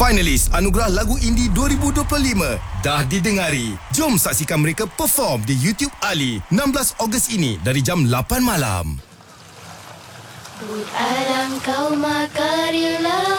Finalis Anugerah Lagu Indie 2025 dah didengari. Jom saksikan mereka perform di YouTube Ali 16 Ogos ini dari jam 8 malam. Alangkah makarilah